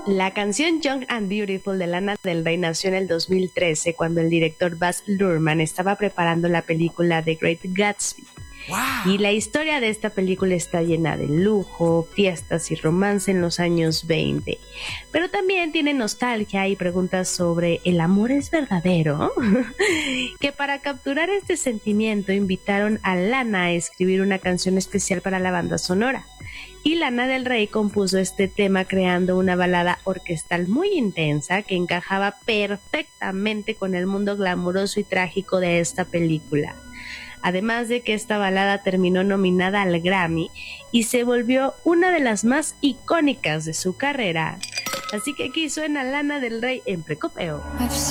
La canción Young and Beautiful de Lana del Rey nació en el 2013 cuando el director Baz Luhrmann estaba preparando la película The Great Gatsby. Y la historia de esta película está llena de lujo, fiestas y romance en los años 20. Pero también tiene nostalgia y preguntas sobre ¿el amor es verdadero? Que para capturar este sentimiento invitaron a Lana a escribir una canción especial para la banda sonora. Y Lana del Rey compuso este tema creando una balada orquestal muy intensa que encajaba perfectamente con el mundo glamuroso y trágico de esta película. Además de que esta balada terminó nominada al Grammy y se volvió una de las más icónicas de su carrera. Así que aquí suena Lana del Rey en Precopeo.